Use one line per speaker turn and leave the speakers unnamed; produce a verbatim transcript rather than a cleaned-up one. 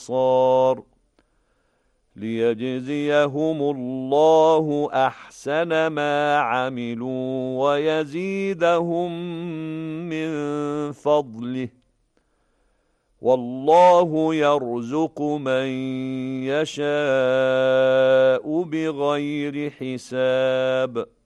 الأبصار ليجزيهم الله أحسن ما عملوا ويزيدهم من فضله والله يرزق من يشاء بغير حساب.